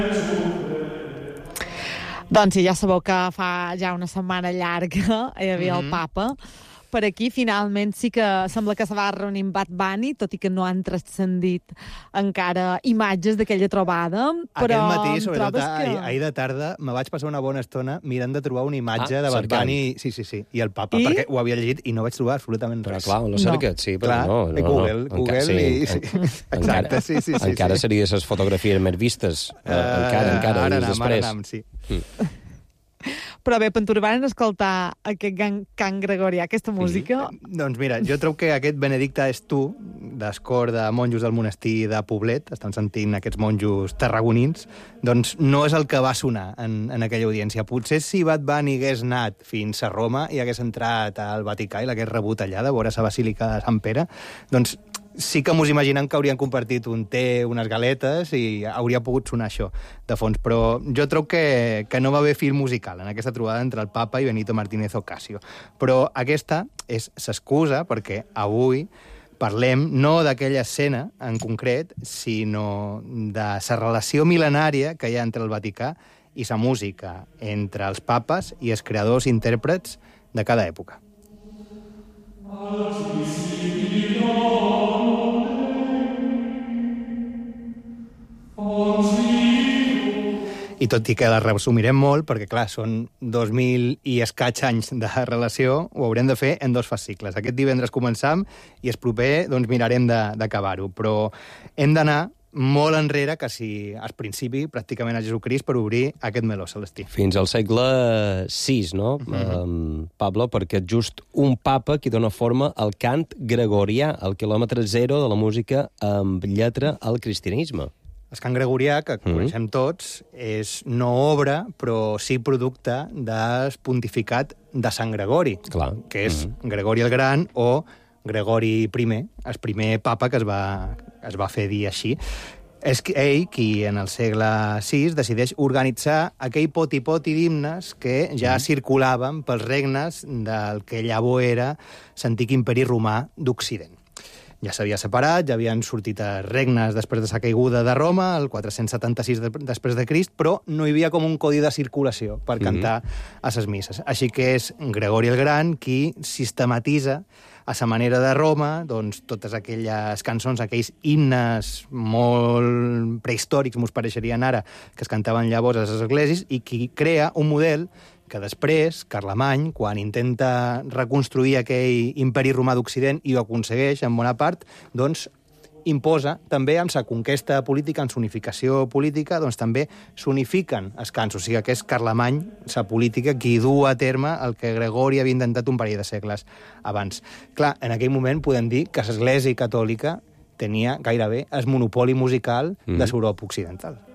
Doncs sí, ja sabeu que fa ja una setmana llarga hi havia el papa. Per aquí, finalment, sí que sembla que se va reunir amb Bad Bunny, tot i que no han transcendit encara imatges d'aquella trobada. Però aquest matí, sobretot ahir de tarda, me vaig passar una bona estona mirant de trobar una imatge de Bad Bunny. Sí, i el papa, perquè ho havia llegit i no vaig trobar absolutament res. Però clar, on lo cerques? Sí, però no. Google i... Exacte, sí. Encara seria les fotografies més vistes. Encara, després. Ara anam, sí. Però bé, per tu van escoltar aquest cant gregorià, aquesta música? Doncs mira, jo trobo que aquest Benedicta és tu, d'escor de monjos del monestir de Poblet, estan sentint aquests monjos tarragonins, doncs no és el que va sonar en aquella audiència. Potser si Bad Bunny hagués anat fins a Roma i hagués entrat al Vaticà i l'hagués rebut allà, de vora la Basílica de Sant Pere, doncs sí que mos imaginem que haurien compartit un té, unes galetes, i hauria pogut sonar això de fons, però jo trobo que no va haver fil musical en aquesta trobada entre el papa i Benito Martínez Ocasio. Però aquesta és l'excusa perquè avui parlem no d'aquella escena en concret, sinó de la relació mil·lenària que hi ha entre el Vaticà i la música, entre els papes i els creadors i intèrprets de cada època. I tot i que la resumirem molt, perquè, clar, són 2.000 i escaig anys de relació, ho haurem de fer en 2 fascicles. Aquest divendres començam i el proper doncs, mirarem d'acabar-ho. Però hem d'anar molt enrere, quasi al principi, pràcticament a Jesucrist, per obrir aquest meló celestí. Fins al segle VI, no, Pablo? Perquè és just un papa qui dona forma al cant gregorià, al quilòmetre zero de la música amb lletra al cristianisme. El cant gregorià, que coneixem tots, és no obra, però sí producte del pontificat de Sant Gregori, que és Gregori el Gran o Gregori I, el primer papa que es va fer dir així. És ell qui, en el segle VI, decideix organitzar aquell poti-poti d'himnes que ja circulaven pels regnes del que llavors era l'antic imperi romà d'Occident. Ja s'havia separat, ja havien sortit regnes després de la caiguda de Roma, el 476 després de Crist, però no hi havia com un codi de circulació per cantar a les misses. Així que és Gregori el Gran qui sistematitza a la manera de Roma doncs, totes aquelles cançons, aquells himnes molt prehistòrics, mos pareixerien ara, que es cantaven llavors a les esglésies, i qui crea un model que després, Carlemany, quan intenta reconstruir aquell imperi romà d'Occident i ho aconsegueix en bona part, doncs imposa també amb la conquesta política, amb l'unificació política, doncs també s'unifiquen els cants. O sigui que és Carlemany, la política, qui du a terme el que Gregori havia intentat un parell de segles abans. Clar, en aquell moment podem dir que l'Església catòlica tenia gairebé el monopoli musical de l'Europa occidental.